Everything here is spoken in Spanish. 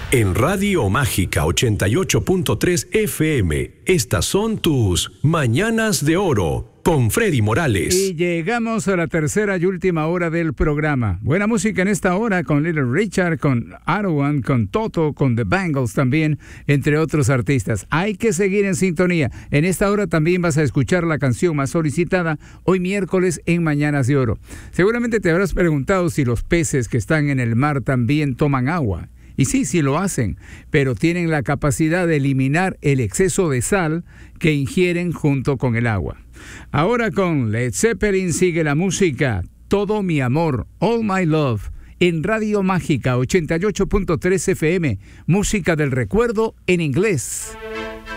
En Radio Mágica 88.3 FM, estas son tus Mañanas de Oro con Freddy Morales. Y llegamos a la tercera y última hora del programa. Buena música en esta hora con Little Richard, con Arwan, con Toto, con The Bangles también, entre otros artistas. Hay que seguir en sintonía. En esta hora también vas a escuchar la canción más solicitada hoy miércoles en Mañanas de Oro. Seguramente te habrás preguntado si los peces que están en el mar también toman agua. Y sí, sí lo hacen, pero tienen la capacidad de eliminar el exceso de sal que ingieren junto con el agua. Ahora con Led Zeppelin sigue la música, Todo mi amor, All My Love, en Radio Mágica 88.3 FM, música del recuerdo en inglés.